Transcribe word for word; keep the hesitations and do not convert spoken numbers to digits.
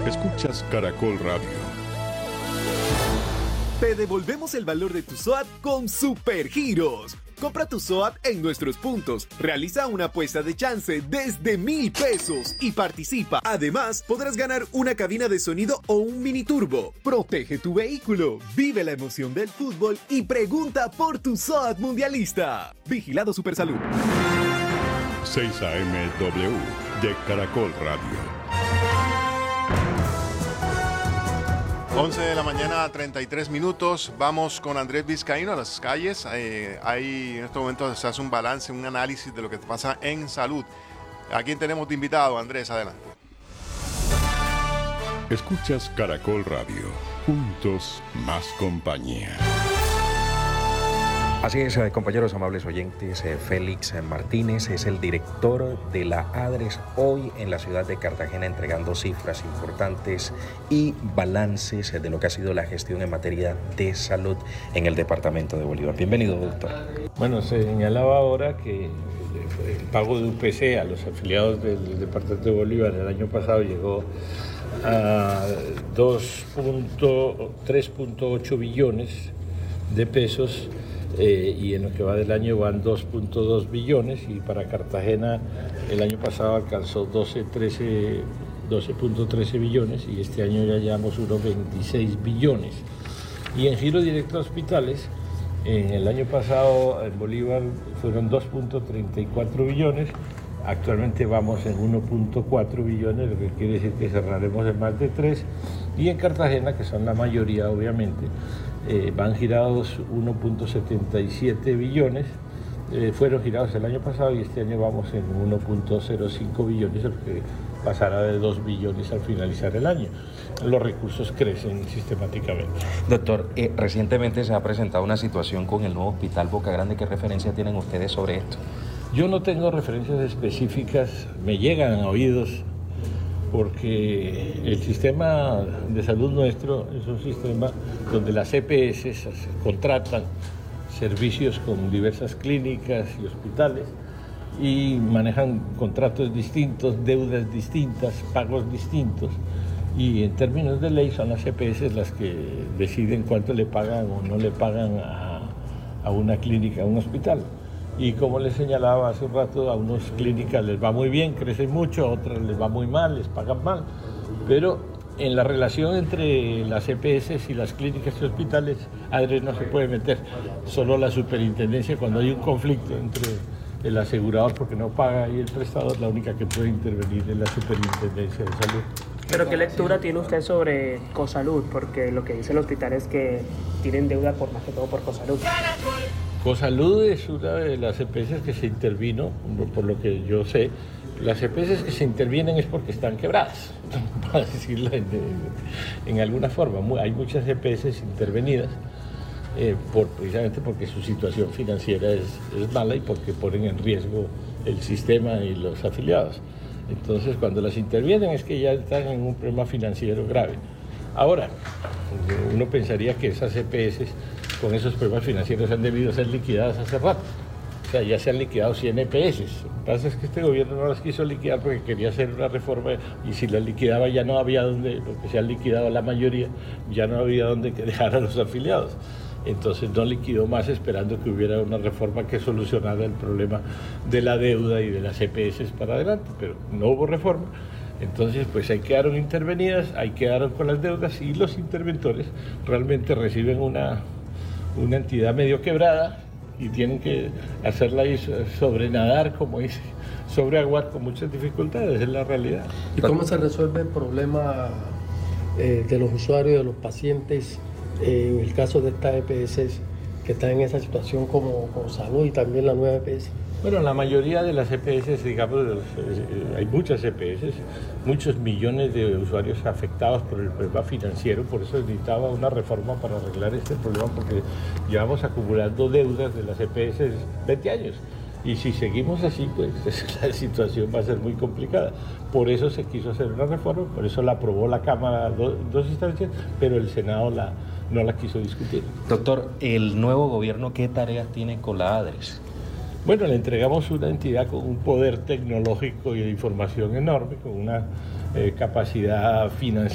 Escuchas Caracol Radio. Te devolvemos el valor de tu S O A T con Supergiros. Compra tu S O A T en nuestros puntos, realiza una apuesta de chance desde mil pesos y participa. Además, podrás ganar una cabina de sonido o un mini turbo. Protege tu vehículo, vive la emoción del fútbol y pregunta por tu S O A T mundialista. Vigilado Supersalud. seis A M W de Caracol Radio. once de la mañana, treinta y tres minutos. Vamos con Andrés Vizcaíno a las calles. Eh, hay, en estos momentos se hace un balance, un análisis de lo que pasa en salud. ¿A quién tenemos de invitado? Andrés, adelante. Escuchas Caracol Radio. Juntos, más compañía. Así es, compañeros amables oyentes, Félix Martínez es el director de la ADRES hoy en la ciudad de Cartagena, entregando cifras importantes y balances de lo que ha sido la gestión en materia de salud en el departamento de Bolívar. Bienvenido, doctor. Bueno, se señalaba ahora que el pago de U P C a los afiliados del departamento de Bolívar el año pasado llegó a tres punto ocho billones de pesos. Eh, y en lo que va del año van dos punto dos billones, y para Cartagena el año pasado alcanzó doce punto trece billones y este año ya llevamos unos veintiséis billones. Y en giro directo a hospitales, en el año pasado en Bolívar fueron dos punto treinta y cuatro billones, actualmente vamos en uno punto cuatro billones, lo que quiere decir que cerraremos en más de tres, y en Cartagena, que son la mayoría obviamente, Eh, van girados uno punto setenta y siete billones, eh, fueron girados el año pasado y este año vamos en uno punto cero cinco billones, lo que pasará de dos billones al finalizar el año. Los recursos crecen sistemáticamente. Doctor, eh, recientemente se ha presentado una situación con el nuevo hospital Boca Grande. ¿Qué referencia tienen ustedes sobre esto? Yo no tengo referencias específicas, me llegan a oídos, porque el sistema de salud nuestro es un sistema donde las E P S contratan servicios con diversas clínicas y hospitales y manejan contratos distintos, deudas distintas, pagos distintos, y en términos de ley son las E P S las que deciden cuánto le pagan o no le pagan a, a una clínica, a un hospital. Y como les señalaba hace un rato, a unas clínicas les va muy bien, crecen mucho, a otras les va muy mal, les pagan mal. Pero en la relación entre las E P S y las clínicas y hospitales, ADRES no se puede meter. Solo la superintendencia, cuando hay un conflicto entre el asegurador porque no paga y el prestador, la única que puede intervenir es la superintendencia de salud. Pero ¿qué lectura tiene usted sobre Cosalud? Porque lo que dice el hospital es que tienen deuda por más que todo por Cosalud. Cosalud es una de las E P S que se intervino, por lo que yo sé. Las E P S que se intervienen es porque están quebradas, para decirlo en, en alguna forma. Hay muchas E P S intervenidas eh, por, precisamente porque su situación financiera es, es mala y porque ponen en riesgo el sistema y los afiliados. Entonces, cuando las intervienen es que ya están en un problema financiero grave. Ahora, uno pensaría que esas E P S con esos problemas financieros han debido ser liquidadas hace rato. O sea, ya se han liquidado cien E P S. Lo que pasa es que este gobierno no las quiso liquidar porque quería hacer una reforma y si las liquidaba ya no había donde, porque se han liquidado la mayoría, ya no había donde dejar a los afiliados. Entonces no liquidó más esperando que hubiera una reforma que solucionara el problema de la deuda y de las E P S para adelante, pero no hubo reforma. Entonces, pues ahí quedaron intervenidas, ahí quedaron con las deudas y los interventores realmente reciben una, una entidad medio quebrada y tienen que hacerla ahí sobrenadar, como dice, sobreaguar con muchas dificultades, es la realidad. ¿Y cómo se resuelve el problema eh, de los usuarios, de los pacientes, eh, en el caso de estas E P S que están en esa situación como, como salud y también la nueva E P S? Bueno, la mayoría de las E P S, digamos, hay muchas E P S, muchos millones de usuarios afectados por el problema financiero, por eso necesitaba una reforma para arreglar este problema, porque llevamos acumulando deudas de las E P S veinte años. Y si seguimos así, pues la situación va a ser muy complicada. Por eso se quiso hacer una reforma, por eso la aprobó la Cámara do, dos instancias, pero el Senado la, no la quiso discutir. Doctor, ¿el nuevo gobierno qué tareas tiene con la ADRES? Bueno, le entregamos una entidad con un poder tecnológico y de información enorme, con una eh, capacidad financiera